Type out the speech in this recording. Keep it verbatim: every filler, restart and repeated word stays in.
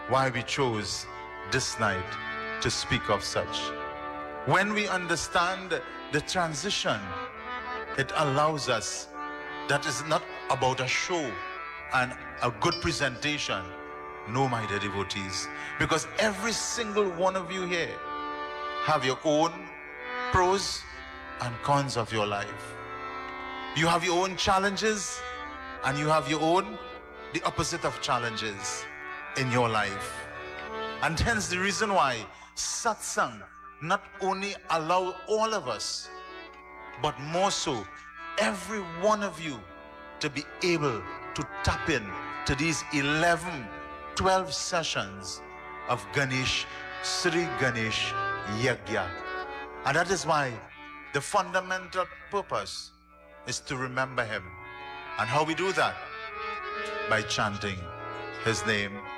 why we chose this night to speak of such. When we understand the transition, it allows us that is not about a show and a good presentation. No, my dear devotees, because every single one of you here have your own pros and cons of your life. You have your own challenges and you have your own, the opposite of challenges in your life. And hence the reason why satsang not only allow all of us, but more so every one of you to be able to tap in to these eleven, twelve sessions of Ganesh, Sri Ganesh Yagya. And that is why the fundamental purpose is to remember him. And how we do that? By chanting his name